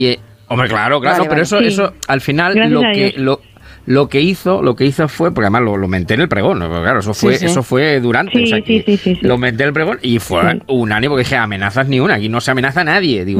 Hombre, claro, Vale, pero vale. eso al final Gracias a Dios. lo que hizo fue, porque además lo menté en el pregón, ¿no? Porque claro, Sí. eso fue durante, Sí, o sea que sí. lo menté en el pregón y fue Sí. unánime, porque dije, amenazas ni una, aquí no se amenaza a nadie, digo,